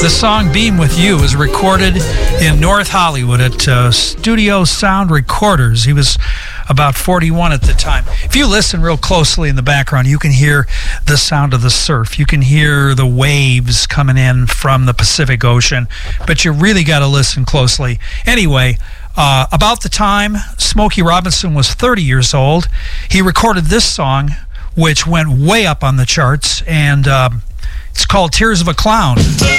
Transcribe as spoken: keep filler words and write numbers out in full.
The song Being With You was recorded in North Hollywood at uh, Studio Sound Recorders. He was about forty-one at the time. If you listen real closely in the background, you can hear the sound of the surf. You can hear the waves coming in from the Pacific Ocean, but you really got to listen closely. Anyway, uh, about the time Smokey Robinson was thirty years old, he recorded this song, which went way up on the charts, and uh, it's called Tears of a Clown.